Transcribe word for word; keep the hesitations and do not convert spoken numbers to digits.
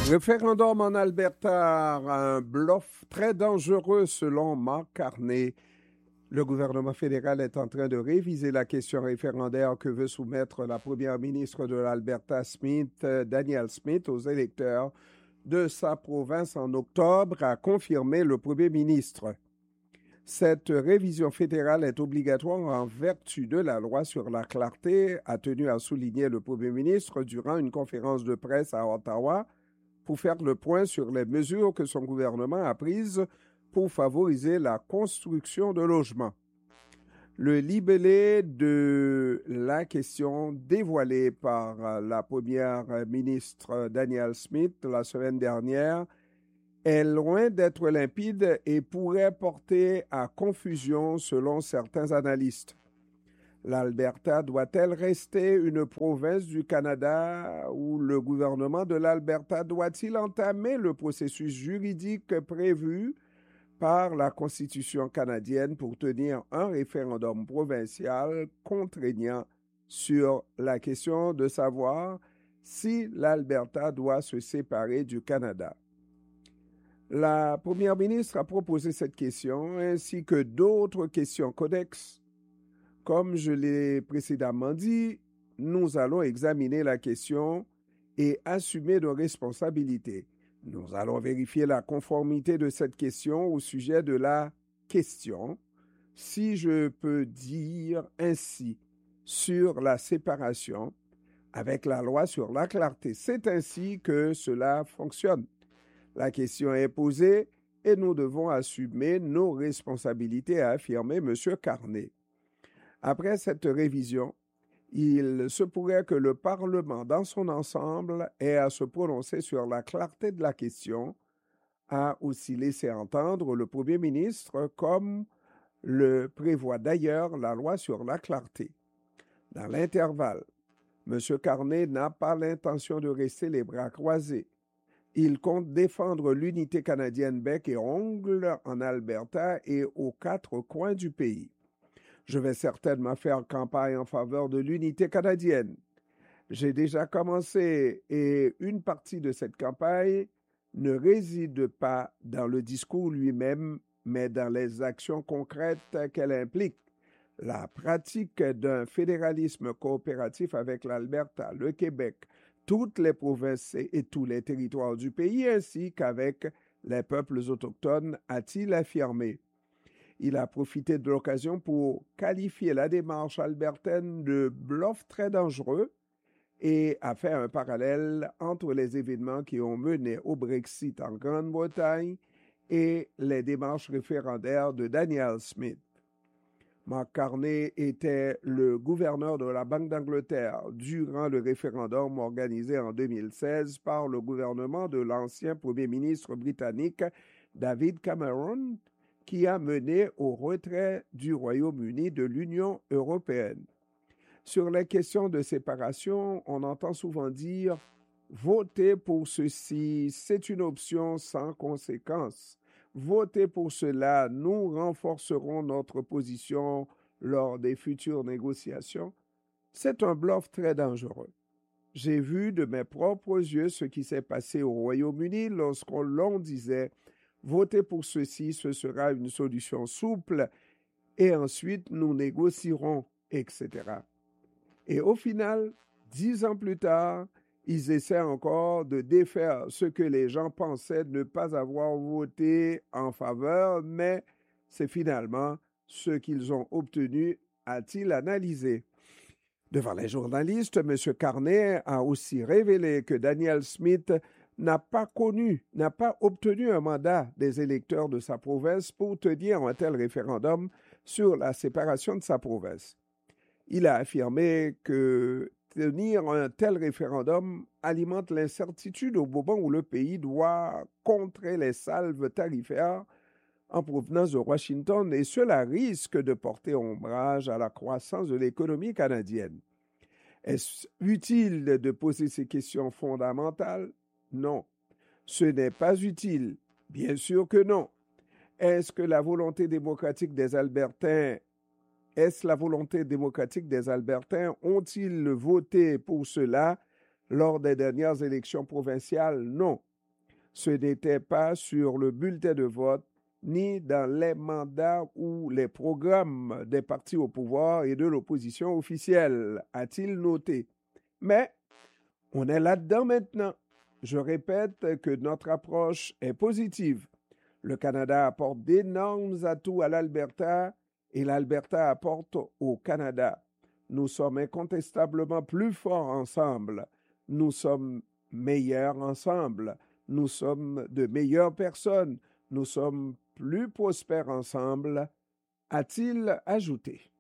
Référendum en Alberta, un bluff très dangereux selon Mark Carney. Le gouvernement fédéral est en train de réviser la question référendaire que veut soumettre la première ministre de l'Alberta, Smith, Danielle Smith, aux électeurs de sa province en octobre, a confirmé le premier ministre. Cette révision fédérale est obligatoire en vertu de la loi sur la clarté, a tenu à souligner le premier ministre durant une conférence de presse à Ottawa pour faire le point sur les mesures que son gouvernement a prises pour favoriser la construction de logements. Le libellé de la question dévoilé par la première ministre Danielle Smith la semaine dernière est loin d'être limpide et pourrait porter à confusion selon certains analystes. L'Alberta doit-elle rester une province du Canada ou le gouvernement de l'Alberta doit-il entamer le processus juridique prévu par la Constitution canadienne pour tenir un référendum provincial contraignant sur la question de savoir si l'Alberta doit se séparer du Canada? La première ministre a proposé cette question ainsi que d'autres questions connexes. Comme je l'ai précédemment dit, nous allons examiner la question et assumer nos responsabilités. Nous allons vérifier la conformité de cette question au sujet de la question, si je peux dire ainsi, sur la séparation avec la loi sur la clarté. C'est ainsi que cela fonctionne. La question est posée et nous devons assumer nos responsabilités, a affirmé M. Carney. Après cette révision, il se pourrait que le Parlement dans son ensemble ait à se prononcer sur la clarté de la question, a aussi laissé entendre le Premier ministre, comme le prévoit d'ailleurs la loi sur la clarté. Dans l'intervalle, M. Carney n'a pas l'intention de rester les bras croisés. Il compte défendre l'unité canadienne bec et ongle en Alberta et aux quatre coins du pays. Je vais certainement faire campagne en faveur de l'unité canadienne. J'ai déjà commencé et une partie de cette campagne ne réside pas dans le discours lui-même, mais dans les actions concrètes qu'elle implique. La pratique d'un fédéralisme coopératif avec l'Alberta, le Québec, toutes les provinces et tous les territoires du pays, ainsi qu'avec les peuples autochtones, a-t-il affirmé. Il a profité de l'occasion pour qualifier la démarche albertaine de bluff très dangereux et a fait un parallèle entre les événements qui ont mené au Brexit en Grande-Bretagne et les démarches référendaires de Danielle Smith. Mark Carney était le gouverneur de la Banque d'Angleterre durant le référendum organisé en deux mille seize par le gouvernement de l'ancien premier ministre britannique David Cameron, qui a mené au retrait du Royaume-Uni de l'Union européenne. Sur les questions de séparation, on entend souvent dire « Votez pour ceci, c'est une option sans conséquence. Votez pour cela, nous renforcerons notre position lors des futures négociations. » C'est un bluff très dangereux. J'ai vu de mes propres yeux ce qui s'est passé au Royaume-Uni lorsqu'on l'on disait « Votez pour ceci, ce sera une solution souple et ensuite nous négocierons, et cetera » Et au final, dix ans plus tard, ils essaient encore de défaire ce que les gens pensaient ne pas avoir voté en faveur, mais c'est finalement ce qu'ils ont obtenu, a-t-il analysé. Devant les journalistes, M. Carney a aussi révélé que Danielle Smith n'a pas connu, n'a pas obtenu un mandat des électeurs de sa province pour tenir un tel référendum sur la séparation de sa province. Il a affirmé que tenir un tel référendum alimente l'incertitude au moment où le pays doit contrer les salves tarifaires en provenance de Washington et cela risque de porter ombrage à la croissance de l'économie canadienne. Est-ce utile de poser ces questions fondamentales? Non. Ce n'est pas utile. Bien sûr que non. Est-ce que la volonté démocratique des Albertains Est-ce la volonté démocratique des Albertains? Ont-ils voté pour cela lors des dernières élections provinciales? Non. Ce n'était pas sur le bulletin de vote, ni dans les mandats ou les programmes des partis au pouvoir et de l'opposition officielle, a-t-il noté. Mais on est là-dedans maintenant. Je répète que notre approche est positive. Le Canada apporte d'énormes atouts à l'Alberta et l'Alberta apporte au Canada. Nous sommes incontestablement plus forts ensemble. Nous sommes meilleurs ensemble. Nous sommes de meilleures personnes. Nous sommes plus prospères ensemble, a-t-il ajouté.